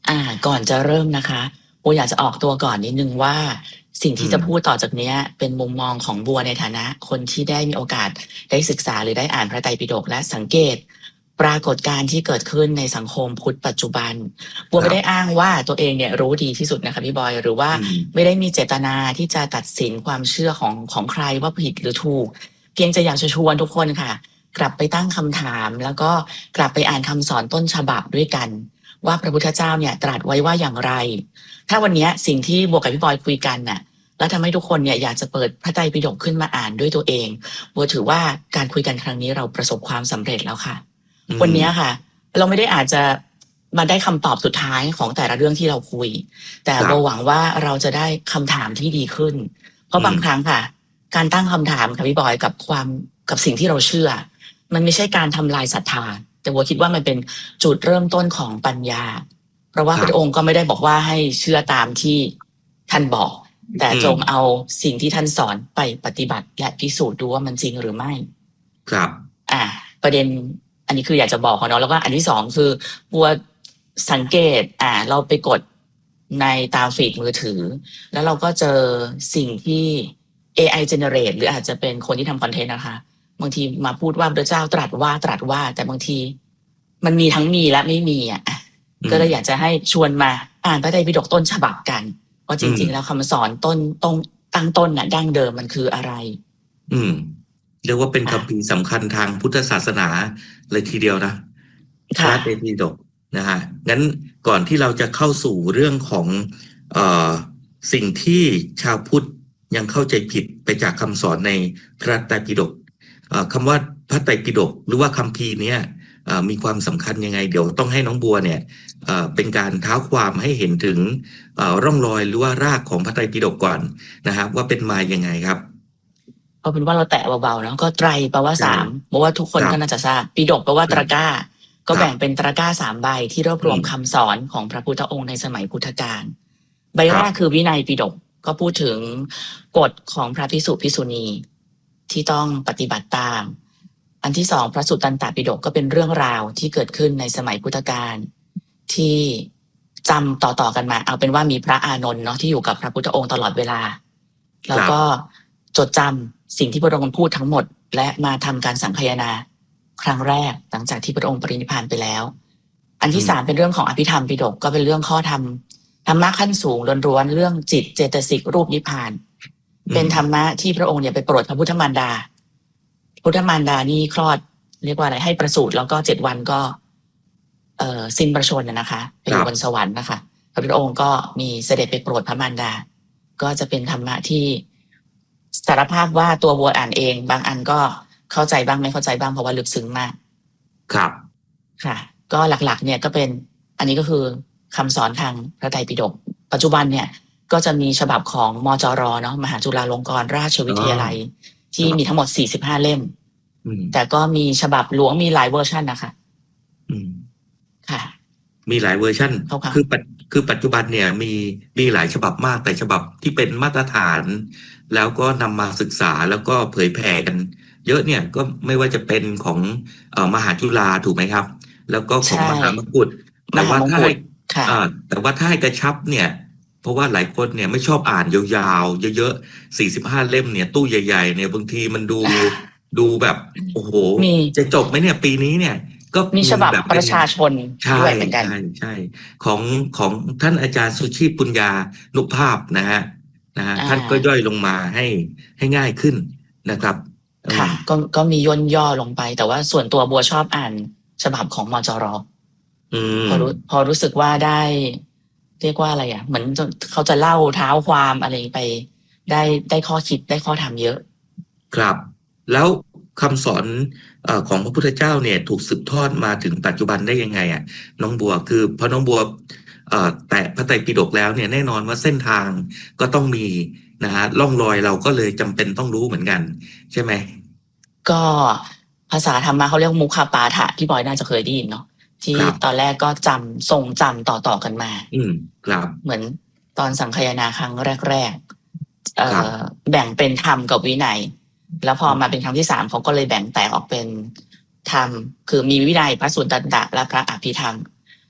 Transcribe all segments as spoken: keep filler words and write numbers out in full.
อ่าก่อนจะเริ่มนะคะบัวอยากจะออกตัวก่อนนิดนึงว่าสิ่งอืที่จะมพูดต่อจากเนี้ยเป็นมุมมองของบัวในฐานะคนที่ได้มีโอกาสได้ศึกษาหรือได้อ่านพระไตรปิฎกและสังเกตปรากฏการณ์ที่เกิดขึ้นในสังคมพุทธปัจจุบันบัวไม่ได้ครับอ้างว่าตัวเองเนี่ยรู้ดีที่สุดนะคะพี่บอยหรือว่าอืมไม่ได้มีเจตนาที่จะตัดสินความเชื่อของของใครว่าผิดหรือถูกเพียงจะอยากจะชวนทุกคนค่ะกลับไปตั้งคำถามแล้วก็กลับไปอ่านคำสอนต้นฉบับด้วยกัน ว่าพระพุทธเจ้าเนี่ยตรัสไว้ว่าอย่างไร ถ้าวันนี้สิ่งที่บวกกับพี่บอยคุยกันน่ะแล้วทำให้ทุกคนเนี่ยอยากจะเปิดพระไตรปิฎกขึ้นมาอ่านด้วยตัวเองบัวถือว่าการคุยกันครั้งนี้เราประสบความสำเร็จแล้วค่ะอืวันมนี้ค่ะเราไม่ได้อาจจะมาได้คำตอบสุดท้ายของแต่ละเรื่องที่เราคุย แต่ครับบัวหวังว่าเราจะได้คำถามที่ดีขึ้น เพราะอืมบางครั้งค่ะการตั้งคำถามค่ะพี่บอยกับความกับสิ่งที่เราเชื่อมันไม่ใช่การทำลายศรัทธาแต่บัวคิดว่ามันเป็นจุดเริ่มต้นของปัญญา เพราะว่าครับพระองค์ก็ไม่ได้บอกว่าให้เชื่อตามที่ท่านบอกแต่อืมจงเอาสิ่งที่ท่านสอนไปปฏิบัติและพิสูจน์ดูว่ามันจริงหรือไม่ครับอ่าประเด็นอันนี้คืออยากจะบอกเขาเนาะแล้วก็อันที่สองคือบัวสังเกตอ่าเราไปกดในตามฟีดมือถือแล้วเราก็เจอสิ่งที่ เอ ไอ generate หรืออาจจะเป็นคนที่ทำคอนเทนต์นะคะบางทีมาพูดว่าพระเจ้าตรัสว่าตรัสว่าแต่บางทีมันมีทั้งมีและไม่มีอ่ะอืมก็เลยอยากจะให้ชวนมาอ่านพระไตรปิฎกต้นฉบับกันว่าจอืมริงๆแล้วคำสอนต้นต้นตั้งต้นน่ะดั้งเดิมมันคืออะไรอืมเรียกว่าเป็นอ่ะคัมภีร์สำคัญทางพุทธศาสนาเลยทีเดียวนะพค่ะระไตรปิฎกนะฮะงั้นก่อนที่เราจะเข้าสู่เรื่องของเอ่อสิ่งที่ชาวพุทธยังเข้าใจผิดไปจากคำสอนในพระไตรปิฎกเอ่อคำว่าพระไตรปิฎกหรือว่าคัมภีร์เนี้ยเอ่อมีความสำคัญยังไงเดี๋ยวต้องให้น้องบัวเนี่ยเอ่อเป็นการเท้าความให้เห็นถึงเอ่อร่องรอยหรือว่ารากของพระไตรปิฎกก่อนนะครับว่าเป็นมายังไงครับเอาเป็นว่าเราแตะเบาๆเนาะก็ไตรแปลว่าใช่สามเพราะว่าทุกคนครับก็น่าจะทราบปิฎกแปลว่าครับตะกร้าก็ครับแบ่งเป็นตะกร้าสามใบที่รวบรวมอืมคำสอนของพระพุทธองค์ในสมัยพุทธกาลใบครับแรกคือวินัยปิฎกก็พูดถึงกฎของพระภิกษุภิกษุณีที่ต้องปฏิบัติตามอันที่สองพระสุตตันตปิฎกก็เป็นเรื่องราวที่เกิดขึ้นในสมัยพุทธกาลที่จำต่อๆกันมาเอาเป็นว่ามีพระอานนท์เนาะที่อยู่กับพระพุทธองค์ตลอดเวลาแล้วก็จดจำสิ่งที่พระองค์พูดทั้งหมดและมาทำการสังคายนาครั้งแรกหลังจากที่พระองค์ปรินิพพานไปแล้วอันที่สามเป็นเรื่องของอภิธรรมปิฎกก็เป็นเรื่องข้อธรรมธรรมะขั้นสูงล้วนๆเรื่องจิตเจตสิกรูปนิพพานเป็นธรรมะที่พระองค์เนี่ยไปโปรดพระพุทธมารดาพุทธมารดานี่คลอดเรียกว่าอะไรให้ประสูติแล้วก็เจ็ดวันก็เอ่อสิ้นพระชนม์นะคะไปอยู่บนสวรรค์นะคะพระพุทธองค์ก็มีเสด็จไปโปรดพระมารดาก็จะเป็นธรรมะที่สารภาพว่าตัวบัวอ่านเองบางอันก็เข้าใจบ้างไม่เข้าใจบ้างเพราะว่าลึกซึ้งมากครับค่ะก็หลักๆเนี่ยก็เป็นอันนี้ก็คือคำสอนทางพระไตรปิฎกปัจจุบันเนี่ยก็จะมีฉบับของมจรเนาะมหาจุฬาลงกรณราชวิทยาลัยที่มีทั้งหมดสี่สิบห้าเล่มแต่ก็มีฉบับหลวงมีหลายเวอร์ชันนะคะค่ะมีหลายเวอร์ชันคือปัจคือปัจจุบันเนี่ยมีมีหลายฉบับมากแต่ฉบับที่เป็นมาตรฐานแล้วก็นำมาศึกษาแล้วก็เผยแผ่กันเยอะเนี่ยก็ไม่ว่าจะเป็นของเอ่อมหาจุฬาถูกไหมครับแล้วก็ของมหามกุฏแต่ว่าถ้าให้อ่าแต่ว่าถ้าให้กระชับเนี่ยเพราะว่าหลายคนเนี่ยไม่ชอบอ่านยาวๆเยอะๆสี่สิบห้าเล่มเนี่ยตู้ใหญ่ๆเนี่ยบางทีมันดูดูแบบโอ้โหจะจบไหมเนี่ยปีนี้เนี่ยก็มีฉบับแบบประชาชนด้วยเหมือนกันใช่ใช่ของของท่านอาจารย์สุชีพปุญญานุภาพนะฮะนะฮะท่านก็ย่อยลงมาให้ให้ง่ายขึ้นนะครับค่ะก็ก็มีย่นย่อลงไปแต่ว่าส่วนตัวบัวชอบอ่านฉบับของมจรพอรู้พอรู้สึกว่าได้เรียกว่าอะไรอ่ะเหมือนเขาจะเล่าเท้าความอะไรไปได้ได้ข้อคิดได้ข้อธรรมเยอะครับแล้วคำสอนเอ่อของพระพุทธเจ้าเนี่ยถูกสืบทอดมาถึงปัจจุบันได้ยังไงอ่ะน้องบัวคือพอน้องบัวเอ่อแตะพระไตรปิฎกแล้วเนี่ยแน่นอนว่าเส้นทางก็ต้องมีนะฮะร่องรอยเราก็เลยจำเป็นต้องรู้เหมือนกันใช่ไหมก็ภาษาธรรมะเขาเรียกมุขปาฐะพี่บอยน่าจะเคยได้ยินเนาะที่ตอนแรกก็จำทรงจำต่อๆกันมาอืมครับเหมือนตอนสังคายนาครั้งแรกๆเอ่อแบ่งเป็นธรรมกับวินัยแล้วพอมาเป็นครั้งที่สามเขาก็เลยแบ่งแตกออกเป็นธรรมคือมีวินัยพระสุตตันตะและพระอภิธรรม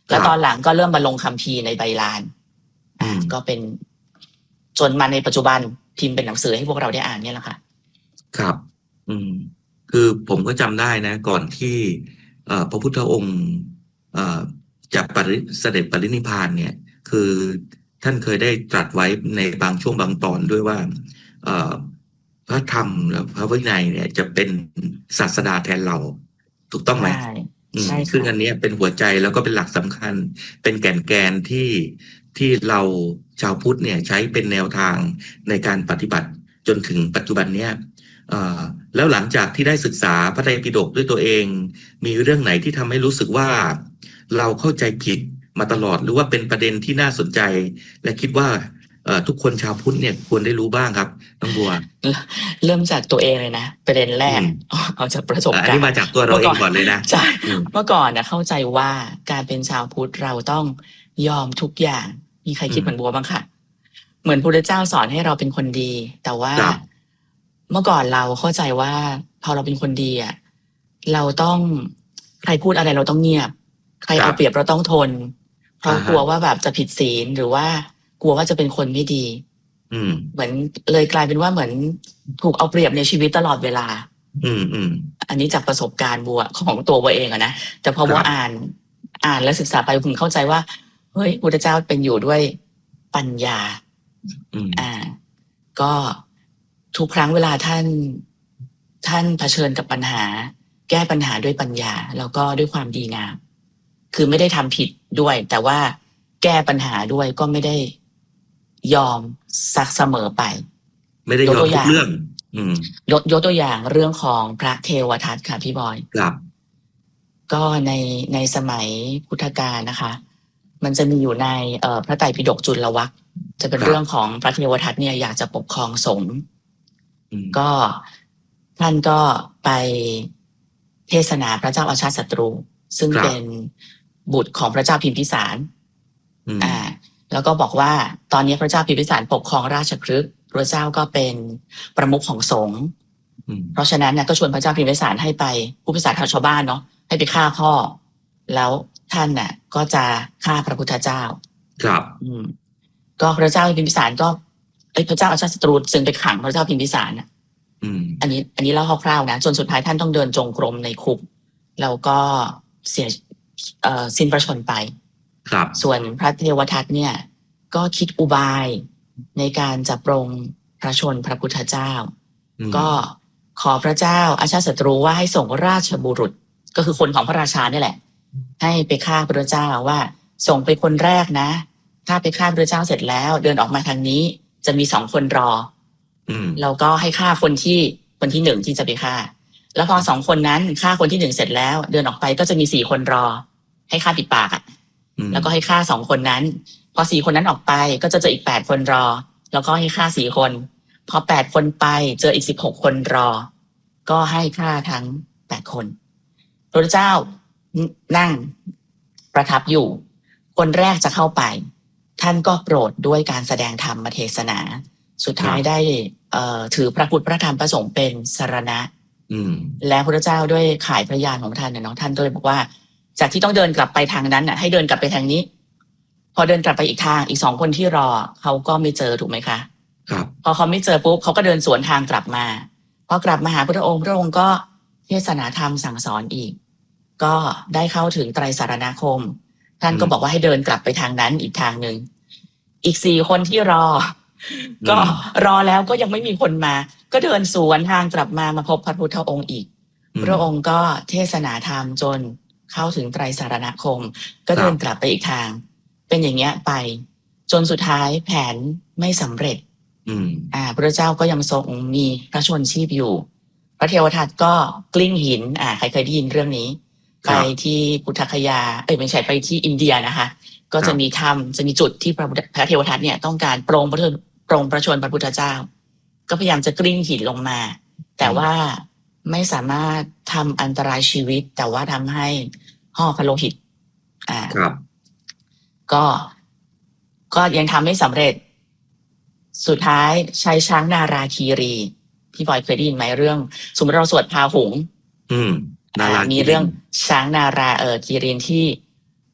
แล้วตอนหลังก็เริ่มมาลงคัมภีร์ในไบลานอ่าก็เป็นจนมาในปัจจุบันพิมพ์เป็นหนังสือให้พวกเราได้อ่านเนี่ยแหละค่ะครับอืมคือผมก็จำได้นะก่อนที่เอ่อพระพุทธองค์เอ่อจะปริเสด็จปรินิพพานเนี่ยคือท่านเคยได้ตรัสไว้ในบางช่วงบางตอนด้วยว่าเอ่อพระธรรมและพระวินัยเนี่ยจะเป็นศาสดาแทนเราถูกต้องไหมใช่ใช่ซึ่งค่ะอันนี้เป็นหัวใจแล้วก็เป็นหลักสำคัญ เป็นแก่นแกนที่ที่เราชาวพุทธเนี่ยใช้เป็นแนวทางในการปฏิบัติจนถึงปัจจุบันเนี้ยเอ่อแล้วหลังจากที่ได้ศึกษาพระไตรปิฎกด้วยตัวเอง มีเรื่องไหนที่ทำให้รู้สึกว่าเราเข้าใจผิดมาตลอดหรือว่าเป็นประเด็นที่น่าสนใจ และคิดว่าเอ่อทุกคนชาวพุทธเนี่ยควรได้รู้บ้างครับน้องบัวเริ่มจากตัวเองเลยนะประเด็นแรกเอาจากประสบการณ์อันนี้มาจากตัวเราเองก่อนเลยนะใช่เมื่อก่อนนะเข้าใจว่าการเป็นชาวพุทธเราต้องยอมทุกอย่างมีใครคิดเหมือนบัวบ้างค่ะเหมือนพระพุทธเจ้าสอนให้เราเป็นคนดี แต่ว่าเมื่อก่อนเราเข้าใจว่าพอเราเป็นคนดีอ่ะเราต้องใครพูดอะไรเราต้องเงียบใครเอาเปรียบเราต้องทนเพราะกลัวว่าแบบจะผิดศีลหรือว่ากลัวว่าจะเป็นคนไม่ดีอืมเหมือนเลยกลายเป็นว่าเหมือนถูกเอาเปรียบในชีวิตตลอดเวลาอืมอืมอันนี้จากประสบการณ์บัวของตัวบัวเองอะนะแต่พอบัวอ่านอ่านและศึกษาไปผมเข้าใจว่าเฮ้ยพุทธเจ้าเป็นอยู่ด้วยปัญญาอ่าก็ทุกครั้งเวลาท่านท่านเผชิญกับปัญหาแก้ปัญหาด้วยปัญญาแล้วก็ด้วยความดีงามคือไม่ได้ทำผิดด้วยแต่ว่าแก้ปัญหาด้วยก็ไม่ได้ยอมสักเสมอไปไม่ได้ยอมทุกเรื่องยกยกตัวอย่างเรื่องของพระเทวทัตค่ะพี่บอยครับก็ในในสมัยพุทธกาลนะคะมันจะมีอยู่ในเอ่อพระไตรปิฎกจุลวรรคจะเป็นเรื่องของพระเทวทัตเนี่ยอยากจะปกครองสงฆ์ก็ท่านก็ไปเทศนาพระเจ้าอาชาติศัตรูซึ่งเป็นบุตรของพระเจ้าพิมพิสารอ่าแล้วก็บอกว่าตอนนี้พระเจ้าพิมพิสารปกครองราชคฤห์พระเจ้าก็เป็นประมุขของสงฆ์เพราะฉะนั้นนะก็ชวนพระเจ้าพิมพิสารให้ไปผู้พิสารชาวบ้านเนาะให้ไปฆ่าพ่อแล้วท่านน่ะก็จะฆ่าพระพุทธเจ้าครับอืมก็พระเจ้าพิมพิสารก็ไอ้พระเจ้าอาชาติศัตรูซึ่งไปขังพระเจ้าพิมพิสารน่ะอืมอันนี้อันนี้เล่าคร่าวๆนะจนสุดท้ายท่านต้องเดินจงกรมในคุกแล้วก็เสียเอ่อสิ้นพระชนม์ไปครับส่วนพระเทวทัตเนี่ยก็คิดอุบายในการจะปรงพระชนพระพุทธเจ้าก็ขอพระเจ้าอาชาติศัตรูว่าให้ส่งราชบุรุษก็คือคนของพระราชานี่แหละให้ไปฆ่าพระเจ้าว่าส่งไปคนแรกนะถ้าไปฆ่าพระเจ้าเสร็จแล้วเดินออกมาทางนี้จะมีสองคนรอแล้วก็ให้ฆ่าคนที่คนที่หนึ่งที่จะไปฆ่าแล้วพอสองคนนั้นฆ่าคนที่หนึ่งเสร็จแล้วเดินออกไปก็จะมีสี่คนรอให้ฆ่าปิดปากอ่ะแล้วก็ให้ฆ่าสองคนนั้นพอสี่คนนั้นออกไปก็จะเจออีกแปดคนรอแล้วก็ให้ฆ่าสี่คนพอแปดคนไปเจออีกสิบหกคนรอก็ให้ฆ่าทั้งแปดคนพระเจ้านั่งประทับอยู่คนแรกจะเข้าไปท่านก็โปรดด้วยการแสดงธรรมเทศนาสุดท้ายได้เอ่อถือพระพุทธพระธรรมพระสงฆ์เป็นสรณะและพระเจ้าด้วยข่ายพระญาณของท่านเนี่ยน้องท่านก็เลยบอกว่าจากที่ต้องเดินกลับไปทางนั้นน่ะให้เดินกลับไปทางนี้พอเดินกลับไปอีกทางอีกสองคนที่รอเขาก็ไม่เจอถูกไหมคะครับพอเขาไม่เจอปุ๊บเขาก็เดินสวนทางกลับมาพอกลับมาหาพระองค์พระองค์ก็เทศนาธรรมสั่งสอนอีกก็ได้เข้าถึงไตรสรณคมท่านก็บอกว่าให้เดินกลับไปทางนั้นอีกทางหนึ่งอีกสี่คนที่รอก็รอแล้วก็ยังไม่มีคนมาก็เดินสวนทางกลับมามาพบพระพุทธองค์อีกพระองค์ก็เทศนาธรรมจนเข้าถึงไตรสรณคมก็เดินกลับไปอีกทางเป็นอย่างเงี้ยไปจนสุดท้ายแผนไม่สำเร็จอ่าพระเจ้าก็ยังทรงมีพระชนชีพอยู่พระเทวทัตก็กลิ้งหินอ่าใครเคยได้ยินเรื่องนี้ไปที่พุทธคยาเอ้ยไม่ใช่ไปที่อินเดียนะคะก็จะมีถ้ำจะมีจุดที่พระพระเทวทัตเนี่ยต้องการปรงพระปรงพระชนพระพุทธเจ้าก็พยายามจะกลิ้งหินลงมาแต่ว่าไม่สามารถทำอันตรายชีวิตแต่ว่าทำให้ห่อพระโลหิตอ่าก็ก็ยังทำไม่สำเร็จสุดท้ายใช้ช้างนาราคีรีพี่บอยเคยได้ยินไหมเรื่องสมมติเราสวดพาหุงอืมนารามีเรื่องช้างนาราเออคีรีที่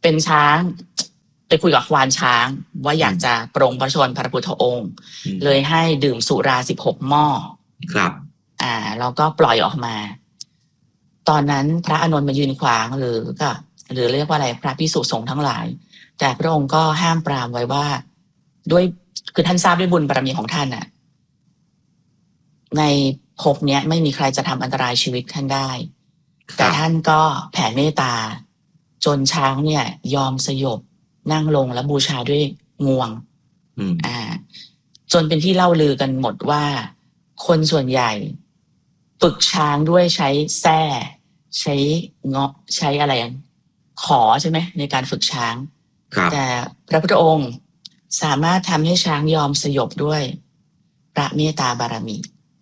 เป็นช้างไปคุยกับควานช้างว่าอยากจะปรงพระชนม์พระพุทธองค์เลยให้ดื่มสุราสิบหกหม้อครับอ่าแล้วก็ปล่อยออกมาตอนนั้นพระอานนท์มายืนขวางหรือก็หรือเรียกว่าอะไรพระภิกษุสงฆ์ทั้งหลายแต่พระองค์ก็ห้ามปรามไว้ว่าด้วยคือท่านทราบด้วยบุญบารมีของท่านน่ะในภพเนี้ยไม่มีใครจะทำอันตรายชีวิตท่านได้แต่ท่านก็แผ่เมตตาจนช้างเนี่ยยอมสยบนั่งลงและบูชาด้วยงวงอ่าจนเป็นที่เล่าลือกันหมดว่าคนส่วนใหญ่ฝึกช้างด้วยใช้แส้ใช้เงาะใช้อะไรขอใช่ไหมในการฝึกช้างแต่พระพุทธองค์สามารถทำให้ช้างยอมสยบด้วยพระเมตตาบารมี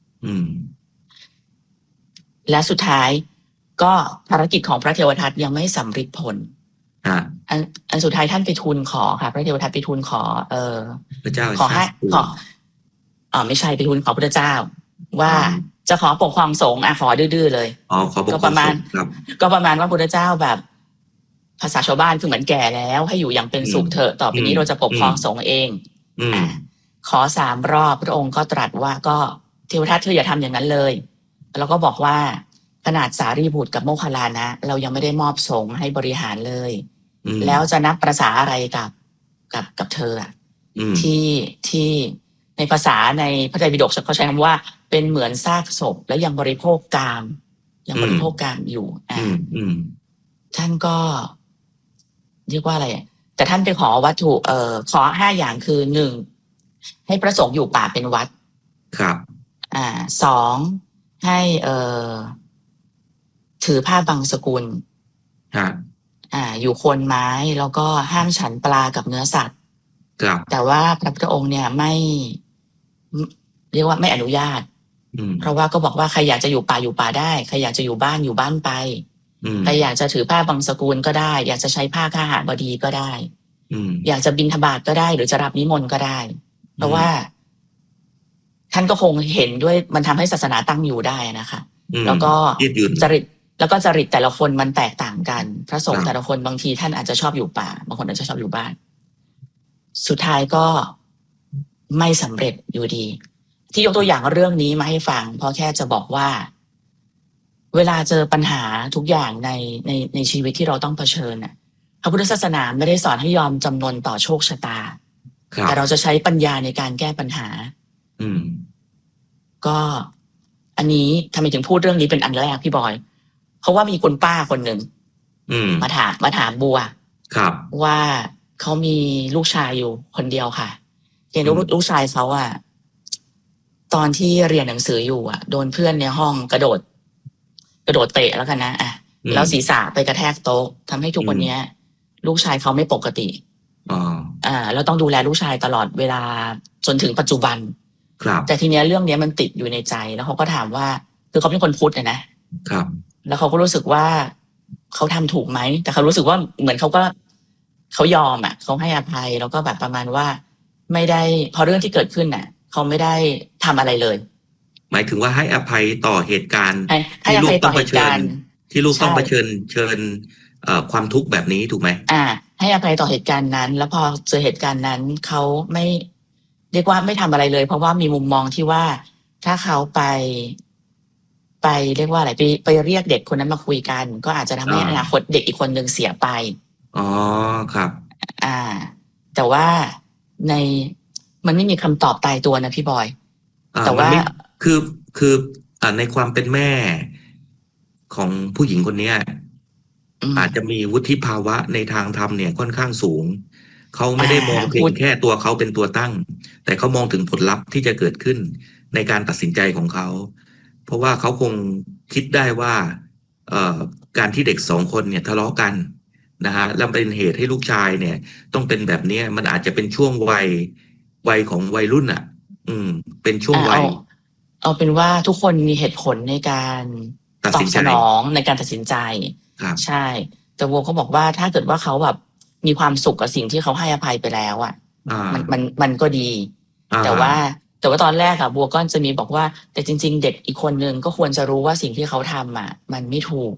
และสุดท้ายก็ภารกิจของพระเทวทัตยังไม่สำเร็จผลอันอันสุดท้ายท่านไปทูลขอค่ะพระเทวทัตไปทูลขอเออพระเจ้าขอให้ขออ๋อไม่ใช่ไปทูลขอพระเจ้าว่าจะขอปกครองสงฆ์อ่ะขอดื้อๆเลยอ๋อขอปกครองก็ประมาณก็ประมาณว่าพระเจ้าแบบภาษาชาวบ้านคือเหมือนแก่แล้วให้อยู่อย่างเป็นสุขเถอะต่อไปนี้เราจะปกครองสงฆ์เองอ่าขอสามรอบพระองค์ก็ตรัสว่าก็เทวทัตเธออย่าทำอย่างนั้นเลยแล้วก็บอกว่าขนาดสารีบุตรกับโมคคัลลานะเรายังไม่ได้มอบสงฆ์ให้บริหารเลยแล้วจะนับประสาอะไรกับกับกับเธอที่ที่ในภาษาในพระไตรปิฎกเขาใช้คำว่าเป็นเหมือนซากศพแล้วยังบริโภคกามยังบริโภคกามอยู่อ่าท่านก็เรียกว่าอะไรแต่ท่านไปขอวัตถุเอ่อขอห้าอย่างคือหนึ่งให้พระสงฆ์อยู่ป่าเป็นวัดครับอ่าสองให้เอ่อถือผ้าบังสกุลครับอ่าอยู่โคนไม้แล้วก็ห้ามฉันปลากับเนื้อสัตว์ครับแต่ว่าพระพุทธองค์เนี่ยไม่เรียกว่าไม่อนุญาตเพราะว่าก็บอกว่าใครอยากจะอยู่ป่าอยู่ป่าได้ใครอยากจะอยู่บ้านอยู่บ้านไปใครอยากจะถือผ้าบังสกุลก็ได้อยากจะใช้ผ้าข้าหบดีก็ได้อยากจะบิณฑบาตก็ได้หรือจะรับนิมนต์ก็ได้เพราะว่าท่านก็คงเห็นด้วยมันทำให้ศาสนาตั้งอยู่ได้นะคะแล้วก็จริตแล้วก็จริตแต่ละคนมันแตกต่างกันพระสงฆ์แต่ละคนบางทีท่านอาจจะชอบอยู่ป่าบางคนอาจจะชอบอยู่บ้านสุดท้ายก็ไม่สำเร็จอยู่ดีที่ยกตัวอย่างเรื่องนี้มาให้ฟังเพราะแค่จะบอกว่าเวลาเจอปัญหาทุกอย่างในในในชีวิตที่เราต้องเผชิญน่ะพระพุทธศาสนาไม่ได้สอนให้ยอมจำนนต่อโชคชะตาแต่เราจะใช้ปัญญาในการแก้ปัญหาอืมก็อันนี้ทำไมถึงพูดเรื่องนี้เป็นอันแรกพี่บอยเพราะว่ามีคุณป้าคนหนึ่งมาถามมาถามบัวครับว่าเขามีลูกชายอยู่คนเดียวค่ะเห็นลูกลูกชายเขาอะตอนที่เรียนหนังสืออยู่อะโดนเพื่อนในห้องกระโดดกระโดดเตะแล้วกันนะอ่ะแล้วศีรษะไปกระแทกโต๊ะทำให้ทุกวันนี้ลูกชายเขาไม่ปกติอ๋ออ่าแล้วต้องดูแลลูกชายตลอดเวลาจนถึงปัจจุบันครับแต่ทีเนี้ยเรื่องนี้มันติดอยู่ในใจแล้วเขาก็ถามว่าคือเขาเป็นคนพุทธนะครับแล้วเขาก็รู้สึกว่าเขาทำถูกไหมแต่เขารู้สึกว่าเหมือนเขาก็เขายอมอ่ะเขาให้อภัยแล้วก็แบบประมาณว่าไม่ได้พอเรื่องที่เกิดขึ้นน่ะเขาไม่ได้ทำอะไรเลยหมายถึงว่าให้อภัยต่อเหตุการณ์ที่ลูกต้องเผชิญที่ลูกต้องเผชิญเชิญเอ่อความทุกข์แบบนี้ถูกไหมอ่าให้อภัยต่อเหตุการณ์นั้นแล้วพอเจอเหตุการณ์นั้นเขาไม่เรียกว่าไม่ทำอะไรเลยเพราะว่ามีมุมมองที่ว่าถ้าเขาไปไปเรียกว่าอะไรไปไปเรียกเด็กคนนั้นมาคุยกันก็อาจจะทำให้อนาคตเด็กอีกคนหนึ่งเสียไปอ๋อครับอ่าแต่ว่าในมันไม่มีคำตอบตายตัวนะพี่บอยแต่ว่าคือคืออ่าในความเป็นแม่ของผู้หญิงคนนี้อาจจะมีวุฒิภาวะในทางธรรมเนี่ยค่อนข้างสูงเขาไม่ได้มองเพียงแค่ตัวเขาเป็นตัวตั้งแต่เขามองถึงผลลัพธ์ที่จะเกิดขึ้นในการตัดสินใจของเขาเพราะว่าเขาคงคิดได้ว่าเอ่อการที่เด็กสองคนเนี่ยทะเลาะกันนะฮะแล้วเป็นเหตุให้ลูกชายเนี่ยต้องเป็นแบบนี้มันอาจจะเป็นช่วงวัยวัยของวัยรุ่นอ่ะอืมเป็นช่วงวัยเอาเป็นว่าทุกคนมีเหตุผลในการตอบสนองในการตัดสินใจใช่แต่วัวเขาบอกว่าถ้าเกิดว่าเขาแบบมีความสุขกับสิ่งที่เขาให้อภัยไปแล้วอ่ะมันมันมันก็ดีแต่ว่าแต่ว่าตอนแรกอะบัวก็จะมีบอกว่าแต่จริงๆเด็กอีกคนนึงก็ควรจะรู้ว่าสิ่งที่เขาทำอ่ะมันไม่ถูก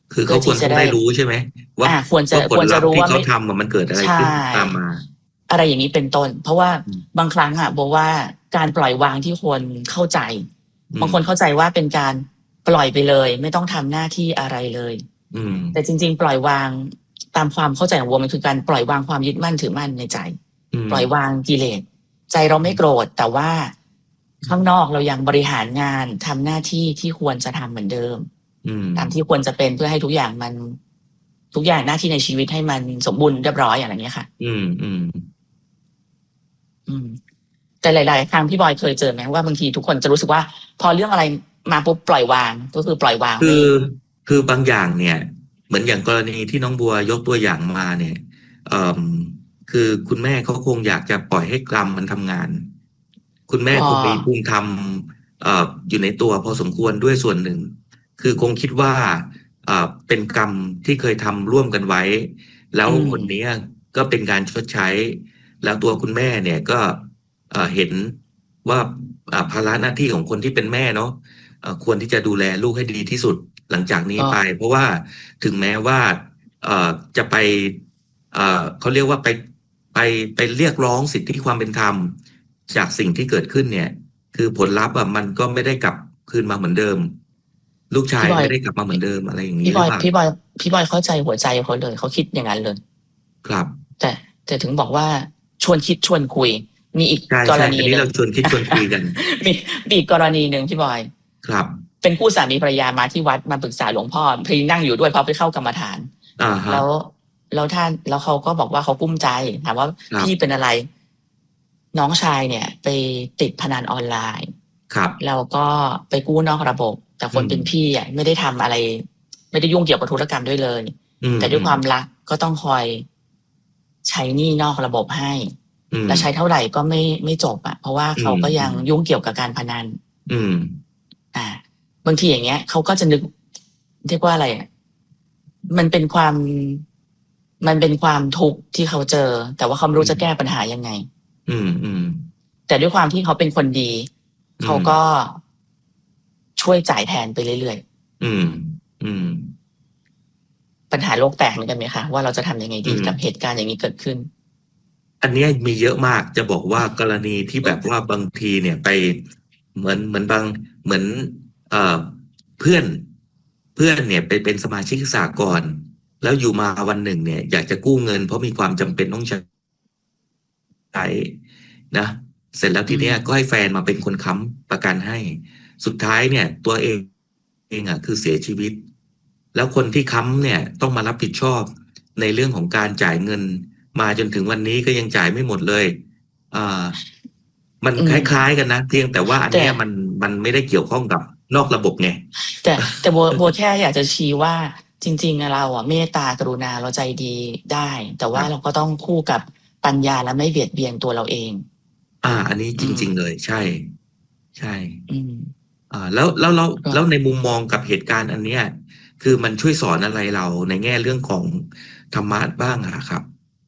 คือเขาควรต้องได้รู้ใช่ไหมว่าควรจะผลลัพธ์ที่เขาทำมันเกิดอะไรขึ้นตามมาอะไรอย่างนี้เป็นต้นเพราะว่าบางครั้งอะบอกว่าการปล่อยวางที่คนเข้าใจบางคนเข้าใจว่าเป็นการปล่อยไปเลยไม่ต้องทำหน้าที่อะไรเลยแต่จริงๆปล่อยวางตามความเข้าใจของวัวมันคือการปล่อยวางความยึดมั่นถือมั่นในใจปล่อยวางกิเลสใจเราไม่โกรธแต่ว่าข้างนอกเรายังบริหารงานทำหน้าที่ที่ควรจะทำเหมือนเดิมตามที่ควรจะเป็นเพื่อให้ทุกอย่างมันทุกอย่างหน้าที่ในชีวิตให้มันสมบูรณ์เรียบร้อยอะไรอย่างเงี้ยค่ะอืมอืมอืมแต่หลายๆครั้งพี่บอยเคยเจอไหมว่าบางทีทุกคนจะรู้สึกว่าพอเรื่องอะไรมาปุ๊บปล่อยวางก็คือปล่อยวางคือคือบางอย่างเนี่ยเหมือนอย่างกรณีที่น้องบัวยกตัวอย่างมาเนี่ยเอ่อคือคุณแม่เขาคงอยากจะปล่อยให้กรรมมันทำงานคุณแม่คงมีภูมิธรรมเอ่ออยู่ในตัวพอสมควรด้วยส่วนหนึ่งคือคงคิดว่าเอ่อเป็นกรรมที่เคยทำร่วมกันไว้แล้วคนนี้ก็เป็นการชดใช้แล้วตัวคุณแม่เนี่ยก็เอ่อเห็นว่าภาระหน้าที่ของคนที่เป็นแม่เนาะควรที่จะดูแลลูกให้ดีที่สุดหลังจากนี้ไปเพราะว่าถึงแม้ว่าเอ่อจะไปเอ่อเขาเรียกว่าไปไปไปเรียกร้องสิทธิความเป็นธรรมจากสิ่งที่เกิดขึ้นเนี่ยคือผลลัพธ์อ่ะมันก็ไม่ได้กลับคืนมาเหมือนเดิมลูกชายไม่ได้กลับมาเหมือนเดิมอะไรอย่างนี้พี่บอยพี่บอยพี่บอยเข้าใจหัวใจเขาเลยเขาคิดอย่างนั้นเลยครับแต่แต่ถึงบอกว่าชวนคิดชวนคุยมีอีกกรณีนึงเราชวนคิดชวนคุยกันมีอีกกรณีหนึ่งพี่บอยครับเป็นคู่สามีภรรยามาที่วัดมาปรึกษาหลวงพ่อพี่นั่งอยู่ด้วยเพราะไปเข้ากรรมฐานแล้วแล้วท่านแล้วเขาก็บอกว่าเขากุ้มใจถามว่าพี่เป็นอะไรน้องชายเนี่ยไปติดพนันออนไลน์ครับแล้วก็ไปกู้นอกระบบแต่คนเป็นพี่อ่ะไม่ได้ทำอะไรไม่ได้ยุ่งเกี่ยวกับธุรกรรมด้วยเลยแต่ด้วยความรักก็ต้องคอยใช้หนี้นอกระบบให้และใช้เท่าไหร่ก็ไม่ไม่จบอ่ะเพราะว่าเขาก็ยังยุ่งเกี่ยวกับการพนันอืมอ่าบางทีอย่างเงี้ยเขาก็จะนึกเรียกว่าอะไรอ่ะมันเป็นความมันเป็นความทุกข์ที่เขาเจอแต่ว่าเขาไม่รู้จะแก้ปัญหายังไงอืมอืมแต่ด้วยความที่เขาเป็นคนดีเขาก็ช่วยจ่ายแทนไปเรื่อยๆอืมอืมปัญหาโลกแตกเหมือนกันไหมคะว่าเราจะทำยังไงดีกับเหตุการณ์อย่างนี้เกิดขึ้นอันนี้มีเยอะมากจะบอกว่ากรณีที่แบบว่าบางทีเนี่ยไปเหมือนเหมือนบางเหมือนเอ่อเพื่อนเพื่อนเนี่ยไปเป็นสมาชิกสหกรณ์แล้วอยู่มาวันหนึ่งเนี่ยอยากจะกู้เงินเพราะมีความจำเป็นต้องใช้นะเสร็จแล้วทีเนี้ยก็ให้แฟนมาเป็นคนค้ำประกันให้สุดท้ายเนี่ยตัวเองเองอ่ะคือเสียชีวิตแล้วคนที่ค้ำเนี่ยต้องมารับผิดชอบในเรื่องของการจ่ายเงินมาจนถึงวันนี้ก็ยังจ่ายไม่หมดเลยอ่ามันคล้ายๆกันนะเพียงแต่ว่าอันนี้มันมันไม่ได้เกี่ยวข้องกับนอกระบบไงแต่แต่โบโบแค่อยากจะชี้ว่าจริงๆเราอ่ะเมตตากรุณาเราใจดีได้แต่ว่าเราก็ต้องคู่กับปัญญาและไม่เบียดเบียนตัวเราเองอ่าอันนี้จริงๆเลยใช่ใช่อ่าแล้วแล้วแล้วแล้วในมุมมองกับเหตุการณ์อันเนี้ยคือมันช่วยสอนอะไรเราในแง่เรื่องของธรรมะบ้างอะครับ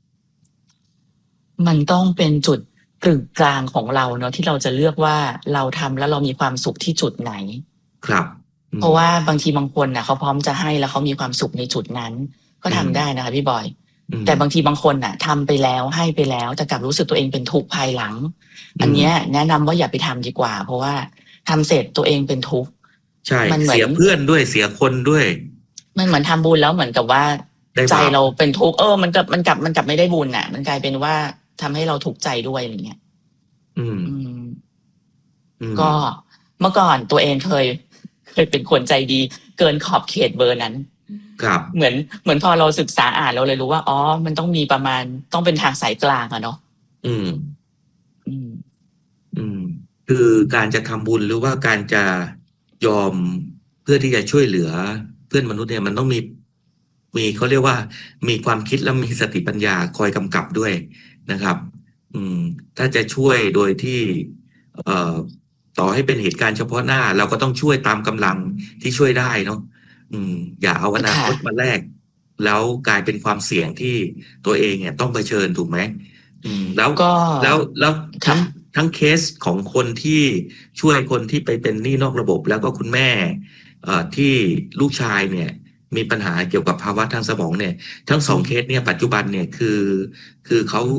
มันต้องเป็นจุดกึ่งกลางของเราเนาะที่เราจะเลือกว่าเราทำแล้วเรามีความสุขที่จุดไหนครับเพราะว่าบางทีบางคนน่ะเขาพร้อมจะให้แล้วเขามีความสุขในจุดนั้นก็ทำได้นะคะพี่บอยแต่บางทีบางคนน่ะทำไปแล้วให้ไปแล้วแต่กลับรู้สึกตัวเองเป็นทุกข์ภายหลังอันเนี้ยแนะนำว่าอย่าไปทำดีกว่าเพราะว่าทำเสร็จตัวเองเป็นทุกข์ใช่มันเสียเพื่อนด้วยเสียคนด้วยมันเหมือนทำบุญแล้วเหมือนกับว่าใจเราเป็นทุกข์เออมันกับมันกลับมันกลับไม่ได้บุญน่ะมันกลายเป็นว่าทำให้เราทุกข์ใจด้วยอะไรเงี้ยอืมก็เมื่อก่อนตัวเองเคยเคยเป็นคนใจดีเกินขอบเขตเบอร์นั้นครับเหมือนเหมือนพอเราศึกษาอ่านเราเลยรู้ว่าอ๋อมันต้องมีประมาณต้องเป็นทางสายกลางอะเนาะอืมอืมอืมคือการจะทำบุญหรือว่าการจะยอมเพื่อที่จะช่วยเหลือเพื่อนมนุษย์เนี่ยมันต้องมีมีเขาเรียกว่ามีความคิดและมีสติปัญญาคอยกำกับด้วยนะครับอืมถ้าจะช่วยโดยที่เอ่อต่อให้เป็นเหตุการณ์เฉพาะหน้าเราก็ต้องช่วยตามกำลังที่ช่วยได้เนาะอืมอย่าเอาอนาคตมาแลกแล้วกลายเป็นความเสี่ยงที่ตัวเองเนี่ยต้องเผชิญถูกไหมอืมแล้วก็แล้วแล้วทั้งทั้งเคสของคนที่ช่วยคนที่ไปเป็นหนี้นอกระบบแล้วก็คุณแม่เอ่อที่ลูกชายเนี่ยมีปัญหาเกี่ยวกับภาวะทางสมองเนี่ยทั้งสองเคสเนี่ยปัจจุบันเนี่ยคือคือเขา